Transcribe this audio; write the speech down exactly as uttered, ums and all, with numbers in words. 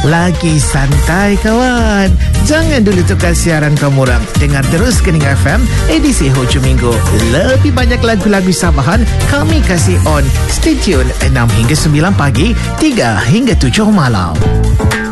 Lagi santai kawan. Jangan dulu tukar siaran kamu orang. Dengar terus Kening F M edisi hujung minggu. Lebih banyak lagu-lagu Sabahan kami kasih on. Stay tune enam hingga sembilan pagi, tiga hingga tujuh malam.